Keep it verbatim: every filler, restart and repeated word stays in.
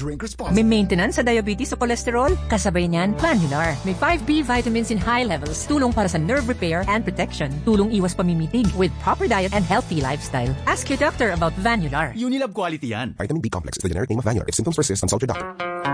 Drink responsibly. May maintenance sa diabetes o cholesterol? Kasabay niyan, Vanular. May five B vitamins in high levels. Tulong para sa nerve repair and protection. Tulong iwas pamimitig with proper diet and healthy lifestyle. Ask your doctor about Vanular. Unilab quality yan. Vitamin B complex is the generic name of Vanular. If symptoms persist, consult your doctor.